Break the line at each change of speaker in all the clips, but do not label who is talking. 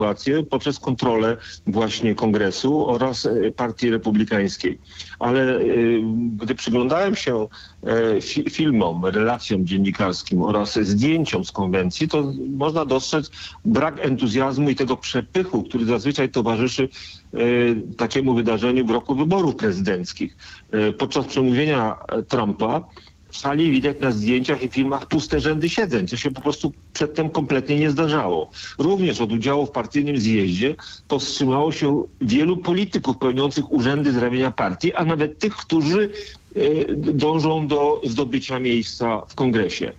sytuację poprzez kontrolę właśnie Kongresu oraz Partii Republikańskiej. Ale gdy przyglądałem się filmom, relacjom dziennikarskim oraz zdjęciom z konwencji, to można dostrzec brak entuzjazmu i tego przepychu, który zazwyczaj towarzyszy takiemu wydarzeniu w roku wyborów prezydenckich. Podczas przemówienia Trumpa w sali widać na zdjęciach i filmach puste rzędy siedzeń, co się po prostu przedtem kompletnie nie zdarzało. Również od udziału w partyjnym zjeździe powstrzymało się wielu polityków pełniących urzędy z ramienia partii, a nawet tych, którzy dążą do zdobycia miejsca w kongresie.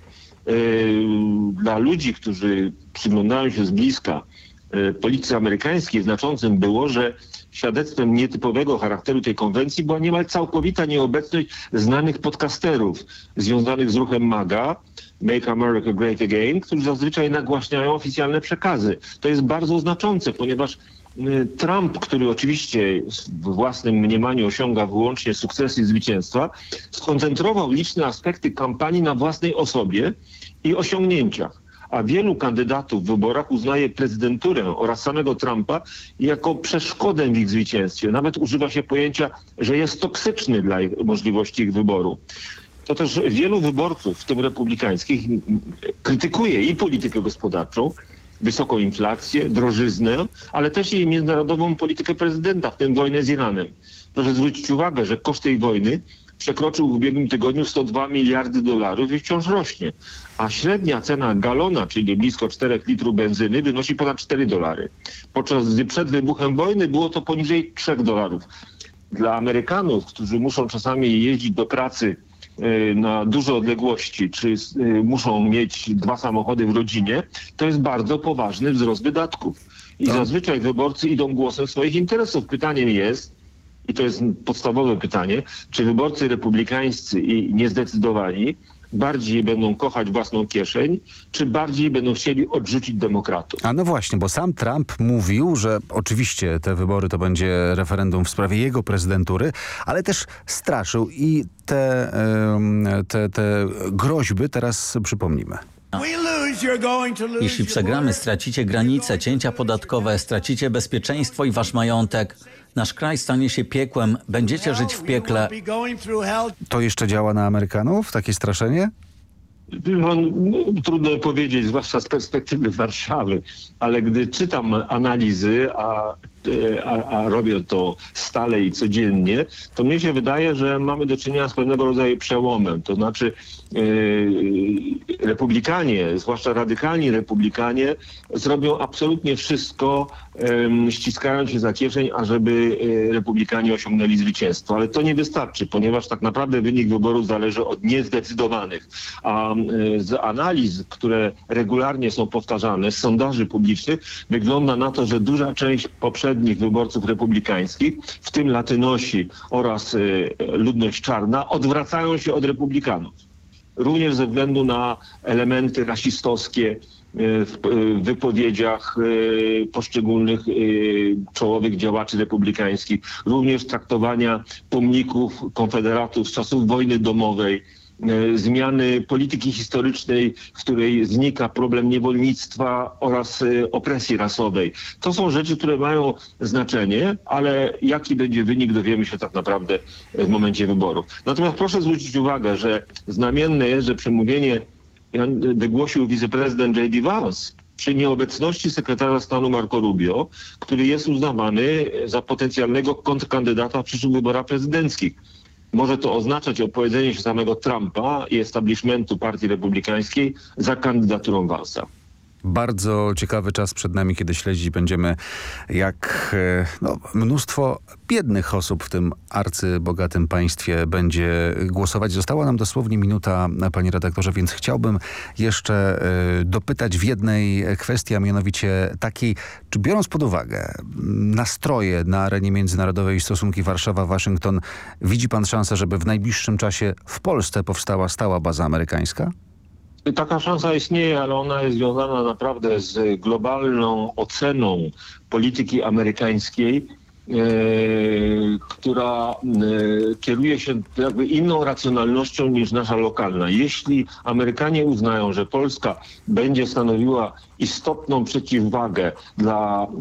Dla ludzi, którzy przyglądają się z bliska polityce amerykańskiej, znaczącym było, że świadectwem nietypowego charakteru tej konwencji była niemal całkowita nieobecność znanych podcasterów związanych z ruchem MAGA, Make America Great Again, którzy zazwyczaj nagłaśniają oficjalne przekazy. To jest bardzo znaczące, ponieważ Trump, który oczywiście w własnym mniemaniu osiąga wyłącznie sukcesy i zwycięstwa, skoncentrował liczne aspekty kampanii na własnej osobie i osiągnięciach. A wielu kandydatów w wyborach uznaje prezydenturę oraz samego Trumpa jako przeszkodę w ich zwycięstwie. Nawet używa się pojęcia, że jest toksyczny dla możliwości ich wyboru. To też wielu wyborców, w tym republikańskich, krytykuje i politykę gospodarczą, wysoką inflację, drożyznę, ale też i międzynarodową politykę prezydenta, w tym wojnę z Iranem. Proszę zwrócić uwagę, że koszt tej wojny przekroczył w ubiegłym tygodniu 102 miliardy dolarów i wciąż rośnie. A średnia cena galona, czyli blisko 4 litrów benzyny, wynosi ponad 4 dolary. Podczas gdy przed wybuchem wojny było to poniżej 3 dolarów. Dla Amerykanów, którzy muszą czasami jeździć do pracy na duże odległości, czy muszą mieć 2 samochody w rodzinie, to jest bardzo poważny wzrost wydatków. I zazwyczaj wyborcy idą głosem swoich interesów. Pytaniem jest, i to jest podstawowe pytanie, czy wyborcy republikańscy i niezdecydowani bardziej będą kochać własną kieszeń, czy bardziej będą chcieli odrzucić demokratów?
A no właśnie, bo sam Trump mówił, że oczywiście te wybory to będzie referendum w sprawie jego prezydentury, ale też straszył i te groźby teraz przypomnimy.
Jeśli przegramy, stracicie granice, cięcia podatkowe, stracicie bezpieczeństwo i wasz majątek. Nasz kraj stanie się piekłem, będziecie żyć w piekle.
To jeszcze działa na Amerykanów, takie straszenie?
Trudno powiedzieć, zwłaszcza z perspektywy Warszawy, ale gdy czytam analizy, a robię to stale i codziennie, to mnie się wydaje, że mamy do czynienia z pewnego rodzaju przełomem. To znaczy republikanie, zwłaszcza radykalni republikanie, zrobią absolutnie wszystko, ściskając się za kieszeń, ażeby republikanie osiągnęli zwycięstwo. Ale to nie wystarczy, ponieważ tak naprawdę wynik wyborów zależy od niezdecydowanych. A z analiz, które regularnie są powtarzane, z sondaży publicznych, wygląda na to, że duża część poprzednich wyborców republikańskich, w tym Latynosi oraz ludność czarna, odwracają się od republikanów. Również ze względu na elementy rasistowskie w wypowiedziach poszczególnych czołowych działaczy republikańskich, również traktowania pomników konfederatów z czasów wojny domowej, zmiany polityki historycznej, w której znika problem niewolnictwa oraz opresji rasowej. To są rzeczy, które mają znaczenie, ale jaki będzie wynik, dowiemy się tak naprawdę w momencie wyborów. Natomiast proszę zwrócić uwagę, że znamienne jest, że przemówienie wygłosił wiceprezydent J.D. Vance przy nieobecności sekretarza stanu Marco Rubio, który jest uznawany za potencjalnego kontrkandydata w przyszłych wyborach prezydenckich. Może to oznaczać opowiedzenie się samego Trumpa i establishmentu Partii Republikańskiej za kandydaturą Vance'a.
Bardzo ciekawy czas przed nami, kiedy śledzić będziemy, jak mnóstwo biednych osób w tym arcybogatym państwie będzie głosować. Została nam dosłownie minuta, panie redaktorze, więc chciałbym jeszcze dopytać w jednej kwestii, a mianowicie takiej, czy biorąc pod uwagę nastroje na arenie międzynarodowej i stosunki Warszawa-Waszyngton, widzi pan szansę, żeby w najbliższym czasie w Polsce powstała stała baza amerykańska?
Taka szansa istnieje, ale ona jest związana naprawdę z globalną oceną polityki amerykańskiej która kieruje się jakby inną racjonalnością niż nasza lokalna. Jeśli Amerykanie uznają, że Polska będzie stanowiła istotną przeciwwagę dla